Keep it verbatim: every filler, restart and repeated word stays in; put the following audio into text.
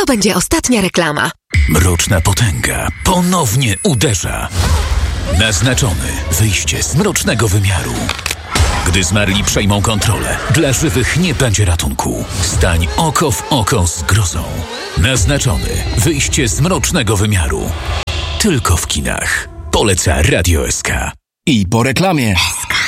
będzie ostatnia reklama. Mroczna potęga ponownie uderza. Naznaczony wyjście z mrocznego wymiaru. Gdy zmarli przejmą kontrolę, dla żywych nie będzie ratunku. Stań oko w oko z grozą. Naznaczony wyjście z mrocznego wymiaru. Tylko w kinach. Poleca Radio S K. I po reklamie. S K.